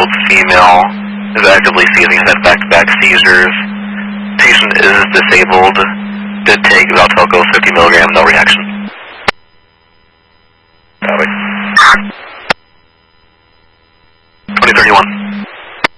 12-year-old female is actively seizing, has had back-to-back seizures. Patient is disabled. Did take Valtelco 50 milligram, no reaction. 2031.